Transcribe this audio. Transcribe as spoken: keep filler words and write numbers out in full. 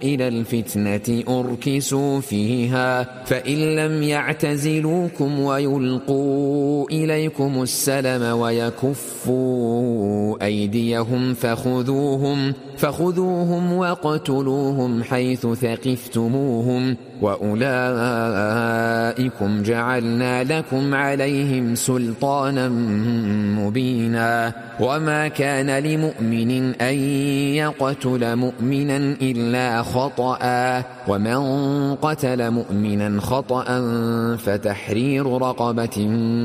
إلى الفتنة أركسوا فيها فإن لم يعتزلوكم ويلقوا إليكم السلم ويكفوا أيديهم فخذوهم فخذوهم وقتلوهم حيث ثقفتموهم وأولئكم جعلنا لكم عليهم سلطانا مبينا وما كان لمؤمن أن يقتل مؤمنا إلا خطأ ومن قتل مؤمنا خطأ فتحرير رقبة